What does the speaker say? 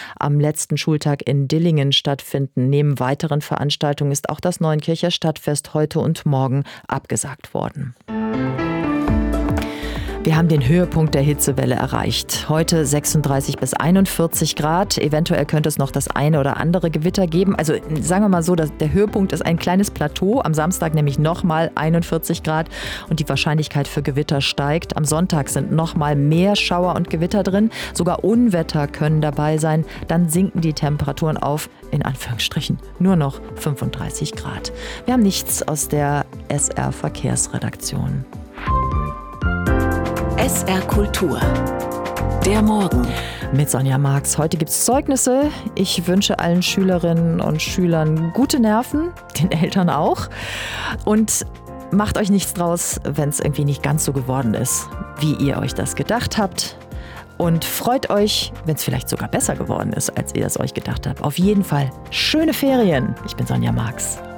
am letzten Schultag in Dillingen stattfinden. Neben weiteren Veranstaltungen ist auch das Neuenkircher Stadtfest heute und morgen abgesagt worden. Wir haben den Höhepunkt der Hitzewelle erreicht. Heute 36 bis 41 Grad. Eventuell könnte es noch das eine oder andere Gewitter geben. Also sagen wir mal so, dass der Höhepunkt ist ein kleines Plateau. Am Samstag nämlich nochmal 41 Grad und die Wahrscheinlichkeit für Gewitter steigt. Am Sonntag sind nochmal mehr Schauer und Gewitter drin. Sogar Unwetter können dabei sein. Dann sinken die Temperaturen auf, in Anführungsstrichen, nur noch 35 Grad. Wir haben nichts aus der SR Verkehrsredaktion. SR Kultur. Der Morgen. Mit Sonja Marx. Heute gibt es Zeugnisse. Ich wünsche allen Schülerinnen und Schülern gute Nerven, den Eltern auch. Und macht euch nichts draus, wenn es irgendwie nicht ganz so geworden ist, wie ihr euch das gedacht habt. Und freut euch, wenn es vielleicht sogar besser geworden ist, als ihr es euch gedacht habt. Auf jeden Fall schöne Ferien. Ich bin Sonja Marx.